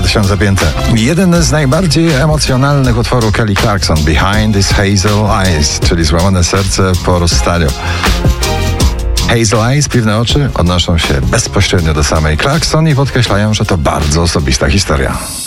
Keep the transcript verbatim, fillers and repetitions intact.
tysiące pięćset. Jeden z najbardziej emocjonalnych utworów Kelly Clarkson, Behind These Hazel Eyes, czyli Złamane serce po rozstaniu. Hazel Eyes, piwne oczy, odnoszą się bezpośrednio do samej Clarkson i podkreślają, że to bardzo osobista historia.